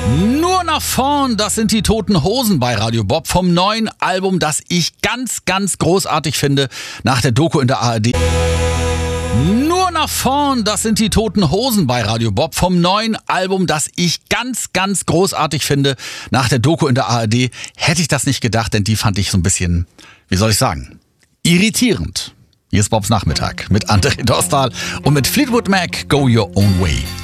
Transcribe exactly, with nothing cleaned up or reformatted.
Nur nach vorn, das sind die Toten Hosen bei Radio Bob vom neuen Album, das ich ganz, ganz großartig finde, nach der Doku in der A R D. Nur nach vorn, das sind die Toten Hosen bei Radio Bob vom neuen Album, das ich ganz, ganz großartig finde, nach der Doku in der A R D. Hätte ich das nicht gedacht, denn die fand ich so ein bisschen, wie soll ich sagen, irritierend. Hier ist Bobs Nachmittag mit André Dostal und mit Fleetwood Mac, Go Your Own Way.